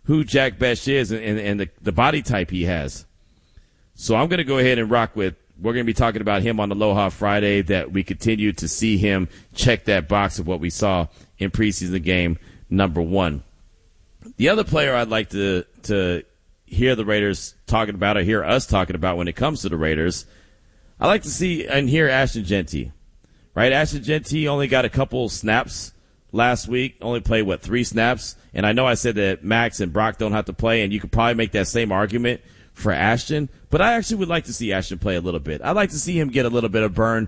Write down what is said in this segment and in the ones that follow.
who Jack Bech is and the body type he has. So I'm going to go ahead and rock with. We're going to be talking about him on Aloha Friday, that we continue to see him check that box of what we saw in preseason game number 1. The other player I'd like to hear the Raiders talking about, or hear us talking about when it comes to the Raiders, I like to see and hear Ashton Jeanty. Right? Ashton Jeanty only got a couple snaps last week, only played, 3 snaps? And I know I said that Max and Brock don't have to play, and you could probably make that same argument for Ashton, but I actually would like to see Ashton play a little bit. I'd like to see him get a little bit of burn,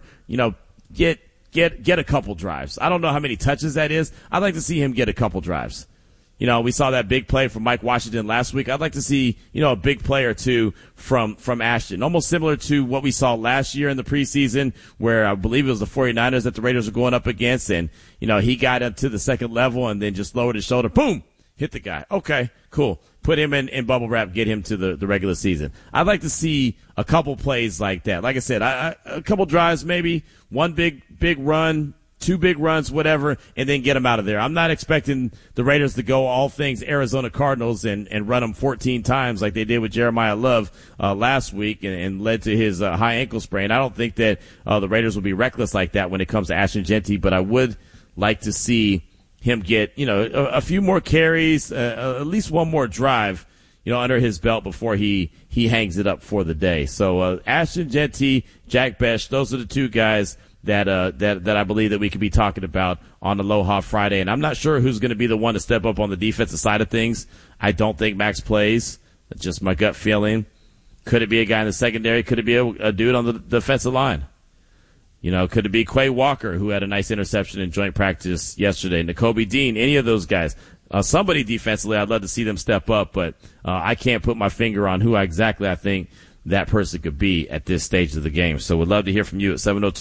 get a couple drives. I don't know how many touches that is. I'd like to see him get a couple drives. We saw that big play from Mike Washington last week. I'd like to see, a big play or two from Ashton, almost similar to what we saw last year in the preseason, where I believe it was the 49ers that the Raiders were going up against, and, he got up to the second level and then just lowered his shoulder, boom, hit the guy. Okay, cool. Put him in bubble wrap, get him to the regular season. I'd like to see a couple plays like that. Like I said, a couple drives, maybe one big run, 2 big runs, whatever, and then get him out of there. I'm not expecting the Raiders to go all things Arizona Cardinals and run them 14 times like they did with Jeremiah Love last week and led to his high ankle sprain. I don't think that the Raiders will be reckless like that when it comes to Ashton Jeanty, but I would like to see him get, a few more carries, at least one more drive, under his belt before he hangs it up for the day. So, Ashton Jeanty, Jack Bech, those are the 2 guys that I believe that we could be talking about on Aloha Friday. And I'm not sure who's going to be the one to step up on the defensive side of things. I don't think Max plays. That's just my gut feeling. Could it be a guy in the secondary? Could it be a dude on the defensive line? Could it be Quay Walker, who had a nice interception in joint practice yesterday? Nakobe Dean, any of those guys? Somebody defensively, I'd love to see them step up, but I can't put my finger on who exactly I think that person could be at this stage of the game. So we'd love to hear from you at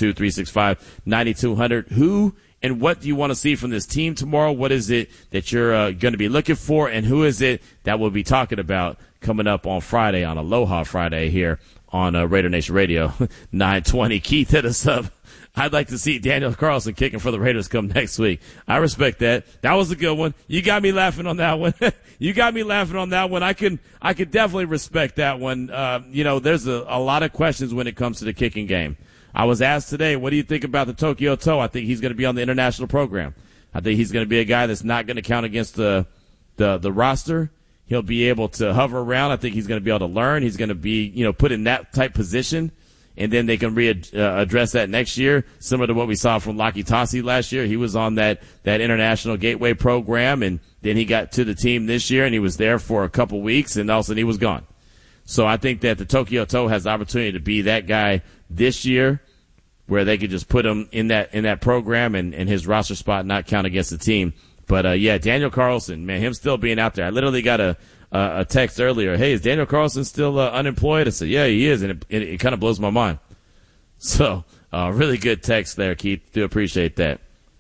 702-365-9200. Who and what do you want to see from this team tomorrow? What is it that you're going to be looking for, and who is it that we'll be talking about coming up on Friday, on Aloha Friday here on Raider Nation Radio 920. Keith, hit us up. I'd like to see Daniel Carlson kicking for the Raiders come next week. I respect that. That was a good one. You got me laughing on that one. I could definitely respect that one. There's a lot of questions when it comes to the kicking game. I was asked today, what do you think about the Tokyo Toe? I think he's going to be on the international program. I think he's going to be a guy that's not going to count against the roster. He'll be able to hover around. I think he's going to be able to learn. He's going to be, put in that type position. And then they can address that next year, similar to what we saw from Laki Tassi last year. He was on that international gateway program, and then he got to the team this year, and he was there for a couple weeks, and all of a sudden he was gone. So I think that the Tokyo Toe has the opportunity to be that guy this year, where they could just put him in that program and his roster spot not count against the team. But Daniel Carlson, man, him still being out there. I literally got a text earlier. Hey, is Daniel Carlson still unemployed? I said, yeah, he is, and it kind of blows my mind. So, really good text there, Keith. Do appreciate that.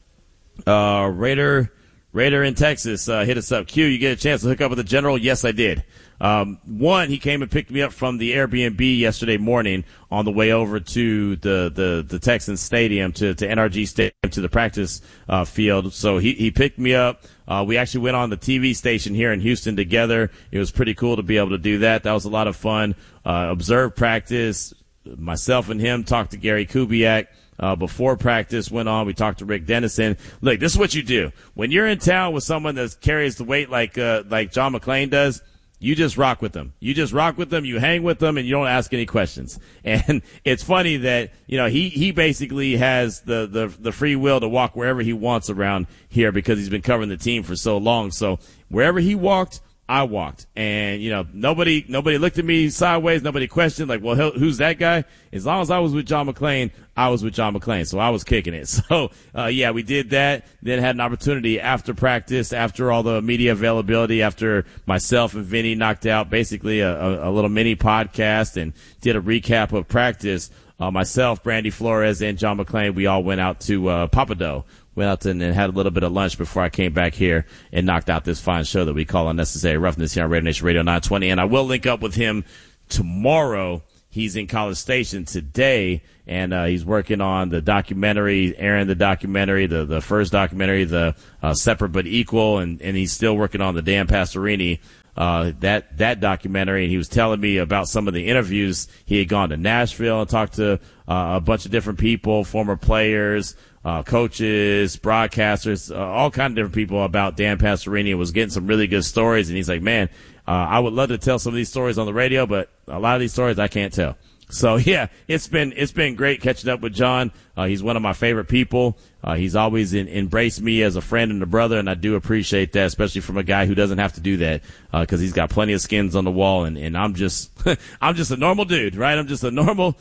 Raider in Texas, hit us up. Q, you get a chance to hook up with the general? Yes, I did. One, he came and picked me up from the Airbnb yesterday morning on the way over to the Texans stadium, to NRG Stadium, to the practice field. So he picked me up. We actually went on the TV station here in Houston together. It was pretty cool to be able to do that. That was a lot of fun. Observed practice. Myself and him talked to Gary Kubiak. Before practice went on, we talked to Rick Dennison. Look, this is what you do. When you're in town with someone that carries the weight like John McClain does, you just rock with them. You hang with them, and you don't ask any questions. And it's funny that, he basically has the free will to walk wherever he wants around here because he's been covering the team for so long. So wherever he walked, I walked, and nobody looked at me sideways. Nobody questioned, like, well, who's that guy? As long as I was with John McClain, I was with John McClain, so I was kicking it. So we did that. Then had an opportunity after practice, after all the media availability, after myself and Vinny knocked out basically a little mini podcast and did a recap of practice. Myself, Brandy Flores, and John McClain, we all went out to Papado. Went out and had a little bit of lunch before I came back here and knocked out this fine show that we call Unnecessary Roughness here on Raider Nation Radio 920. And I will link up with him tomorrow. He's in College Station today, and he's working on the documentary, airing the documentary, the first documentary, the Separate But Equal, and he's still working on the Dan Pastorini that documentary, and he was telling me about some of the interviews. He had gone to Nashville and talked to a bunch of different people, former players, coaches, broadcasters, all kinds of different people about Dan Pastorini, and was getting some really good stories. And he's like, man, I would love to tell some of these stories on the radio, but a lot of these stories I can't tell. So yeah, it's been great catching up with John. He's one of my favorite people. He's always embraced me as a friend and a brother, and I do appreciate that, especially from a guy who doesn't have to do that, cause he's got plenty of skins on the wall, and I'm just, I'm just a normal dude, right? I'm just a normal,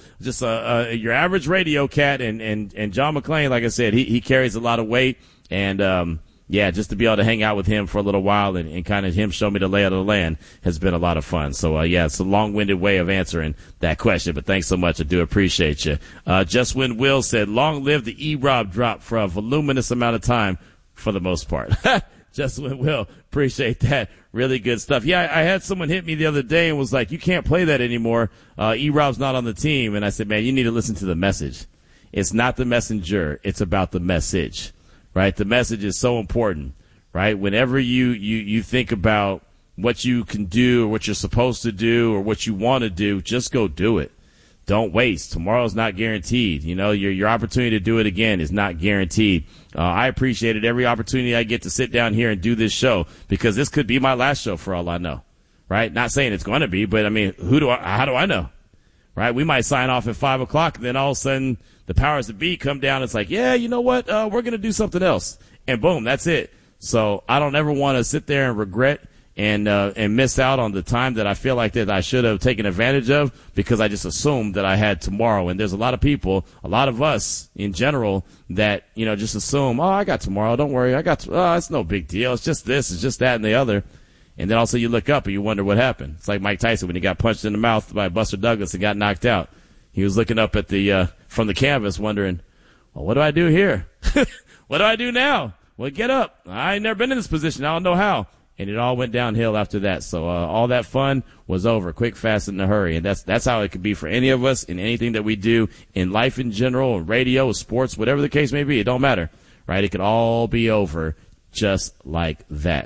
your average radio cat, and John McClain, like I said, he carries a lot of weight, and, yeah, just to be able to hang out with him for a little while and kind of him show me the lay of the land has been a lot of fun. So, yeah, it's a long-winded way of answering that question, but thanks so much. I do appreciate you. Just when Will said, long live the E-Rob drop for a voluminous amount of time for the most part. Just when Will, appreciate that. Really good stuff. Yeah, I had someone hit me the other day and was like, you can't play that anymore. E-Rob's not on the team. And I said, man, you need to listen to the message. It's not the messenger. It's about the message. Right? The message is so important, right? Whenever you think about what you can do or what you're supposed to do or what you want to do, just go do it. Don't waste. Tomorrow's not guaranteed. You know, your opportunity to do it again is not guaranteed. I appreciated every opportunity I get to sit down here and do this show, because this could be my last show for all I know, right? Not saying it's going to be, but I mean, how do I know? Right? We might sign off at 5:00 and then all of a sudden the powers that be come down. It's like, yeah, you know what? We're going to do something else. And boom, that's it. So I don't ever want to sit there and regret and miss out on the time that I feel like that I should have taken advantage of, because I just assumed that I had tomorrow. And there's a lot of people, a lot of us in general, that, you know, just assume, oh, I got tomorrow. Don't worry. It's no big deal. It's just this, it's just that and the other. And then also you look up and you wonder what happened. It's like Mike Tyson when he got punched in the mouth by Buster Douglas and got knocked out. He was looking up at from the canvas wondering, well, what do I do here? What do I do now? Well, get up. I ain't never been in this position. I don't know how. And it all went downhill after that. So, all that fun was over quick, fast, and in a hurry. And that's how it could be for any of us in anything that we do in life in general, radio, sports, whatever the case may be. It don't matter, right? It could all be over just like that.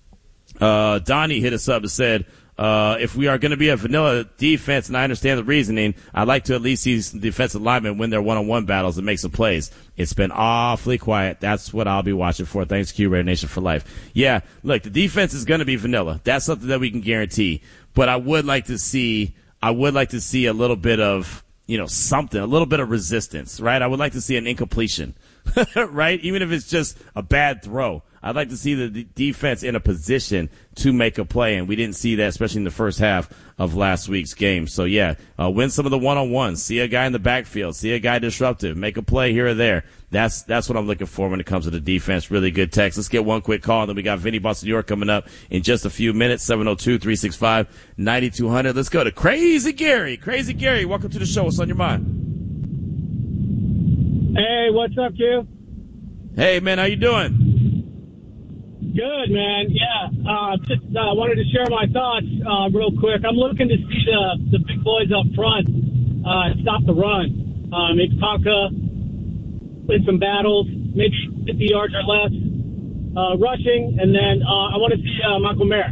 Donnie hit us up and said, if we are going to be a vanilla defense, and I understand the reasoning, I'd like to at least see some defensive linemen win their one-on-one battles and make some plays. It's been awfully quiet. That's what I'll be watching for. Thanks, Q Raider Nation for life. Yeah, look, the defense is going to be vanilla. That's something that we can guarantee. But I would like to see a little bit of, you know, something, a little bit of resistance, right? I would like to see an incompletion, right? Even if it's just a bad throw. I'd like to see the defense in a position to make a play, and we didn't see that, especially in the first half of last week's game. So, yeah, win some of the one-on-ones, see a guy in the backfield, see a guy disruptive, make a play here or there. That's what I'm looking for when it comes to the defense. Really good text. Let's get one quick call, and then we got Vinny Bonsignore coming up in just a few minutes, 702-365-9200. Let's go to Crazy Gary. Crazy Gary, welcome to the show. What's on your mind? Hey, what's up, Q? Hey, man, how you doing? Good, man. Yeah, just wanted to share my thoughts real quick. I'm looking to see the big boys up front stop the run. Maybe Tonka win some battles, maybe 50 yards or less rushing, and then I want to see Michael Mayer.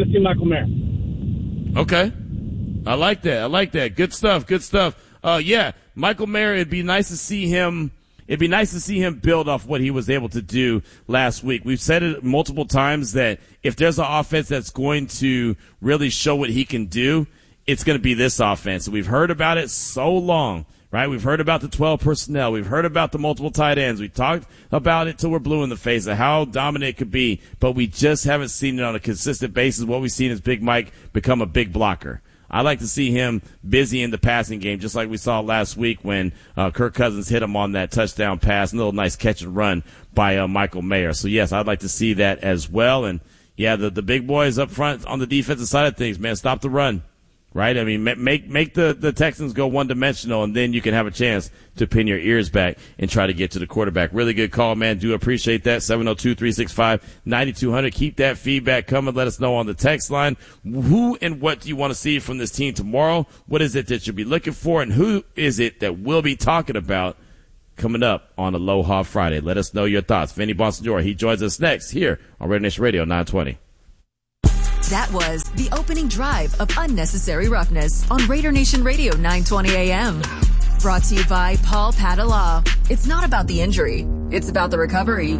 Okay. I like that. Good stuff. Yeah, Michael Mayer, it'd be nice to see him. It'd be nice to see him build off what he was able to do last week. We've said it multiple times that if there's an offense that's going to really show what he can do, it's going to be this offense. We've heard about it so long, right? We've heard about the 12 personnel. We've heard about the multiple tight ends. We talked about it till we're blue in the face of how dominant it could be, but we just haven't seen it on a consistent basis. What we've seen is Big Mike become a big blocker. I like to see him busy in the passing game, just like we saw last week when Kirk Cousins hit him on that touchdown pass, a little nice catch and run by Michael Mayer. So, yes, I'd like to see that as well. And, yeah, the big boys up front on the defensive side of things, man, stop the run. Right? I mean, make the Texans go one-dimensional, and then you can have a chance to pin your ears back and try to get to the quarterback. Really good call, man. Do appreciate that. 702-365-9200. Keep that feedback coming. Let us know on the text line. Who and what do you want to see from this team tomorrow? What is it that you'll be looking for, and who is it that we'll be talking about coming up on Aloha Friday? Let us know your thoughts. Vinny Bonsignore, he joins us next here on Raider Nation Radio 920. That was the opening drive of Unnecessary Roughness on Raider Nation Radio 920 AM. Brought to you by Paul Padala. It's not about the injury. It's about the recovery.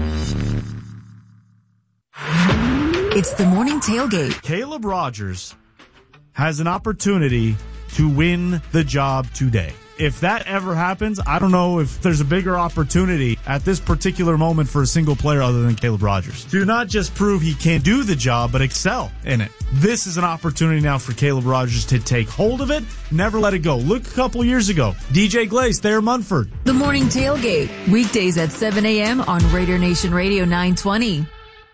It's the morning tailgate. Caleb Rogers has an opportunity to win the job today. If that ever happens, I don't know if there's a bigger opportunity at this particular moment for a single player other than Caleb Rogers. To not just prove he can do the job, but excel in it. This is an opportunity now for Caleb Rogers to take hold of it, never let it go. Look a couple years ago, DJ Glaze, Thayer Munford. The morning tailgate, weekdays at 7 a.m. on Raider Nation Radio 920.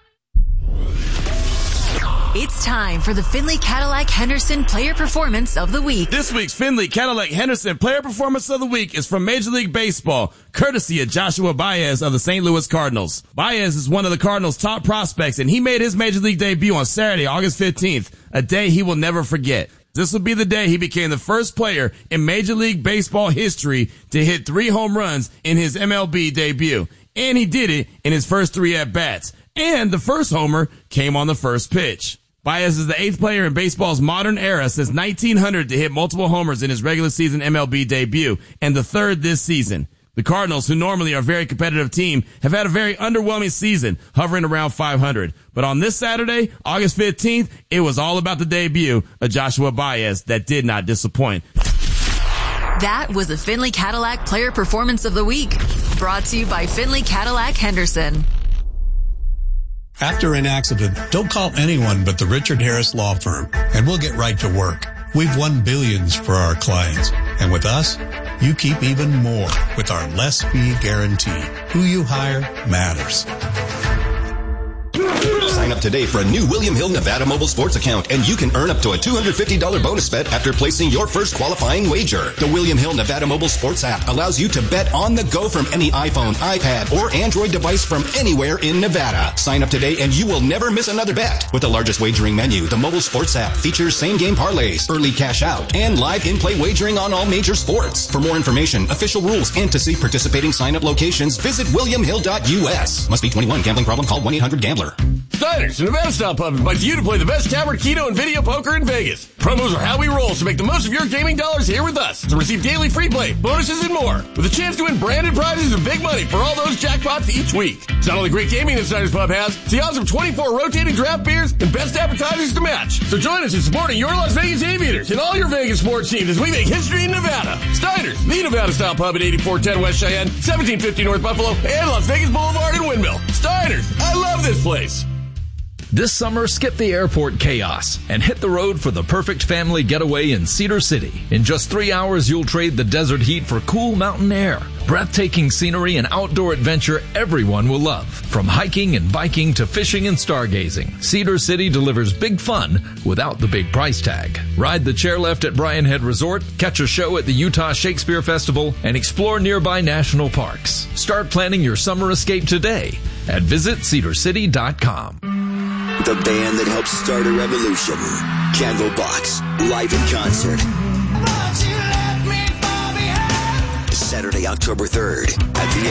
It's time for the Findlay Cadillac Henderson Player Performance of the Week. This week's Findlay Cadillac Henderson Player Performance of the Week is from Major League Baseball, courtesy of Joshua Baez of the St. Louis Cardinals. Baez is one of the Cardinals' top prospects, and he made his Major League debut on Saturday, August 15th, a day he will never forget. This will be the day he became the first player in Major League Baseball history to hit 3 home runs in his MLB debut. And he did it in his first 3 at-bats. And the first homer came on the first pitch. Baez is the 8th player in baseball's modern era since 1900 to hit multiple homers in his regular season MLB debut, and the 3rd this season. The Cardinals, who normally are a very competitive team, have had a very underwhelming season, hovering around 500. But on this Saturday, August 15th, it was all about the debut of Joshua Baez that did not disappoint. That was the Findlay Cadillac Player Performance of the Week, brought to you by Findlay Cadillac Henderson. After an accident, don't call anyone but the Richard Harris Law Firm, and we'll get right to work. We've won billions for our clients, and with us, you keep even more with our less fee guarantee. Who you hire matters. Sign up today for a new William Hill Nevada mobile sports account, and you can earn up to a $250 bonus bet after placing your first qualifying wager. The William Hill Nevada mobile sports app allows you to bet on the go from any iPhone, iPad, or Android device from anywhere in Nevada. Sign up today and you will never miss another bet. With the largest wagering menu, the mobile sports app features same-game parlays, early cash out, and live in-play wagering on all major sports. For more information, official rules, and to see participating sign-up locations, visit williamhill.us. Must be 21. Gambling problem? Call 1-800-GAMBLER. Steiner's, the Nevada Style Pub, invites you to play the best tavern, keno, and video poker in Vegas. Promos are how we roll, so make the most of your gaming dollars here with us to receive daily free play, bonuses, and more, with a chance to win branded prizes and big money for all those jackpots each week. It's not only great gaming that Steiner's Pub has, it's the odds of 24 rotating draft beers and best appetizers to match. So join us in supporting your Las Vegas Aviators and all your Vegas sports teams as we make history in Nevada. Steiner's, the Nevada Style Pub at 8410 West Cheyenne, 1750 North Buffalo, and Las Vegas Boulevard in Windmill. Steiner's, I love this place. This summer, skip the airport chaos and hit the road for the perfect family getaway in Cedar City. In just 3 hours, you'll trade the desert heat for cool mountain air, breathtaking scenery, and outdoor adventure everyone will love. From hiking and biking to fishing and stargazing, Cedar City delivers big fun without the big price tag. Ride the chairlift at Bryan Head Resort, catch a show at the Utah Shakespeare Festival, and explore nearby national parks. Start planning your summer escape today at visitcedarcity.com. The band that helped start a revolution. Candlebox, live in concert. Saturday, October 3rd at the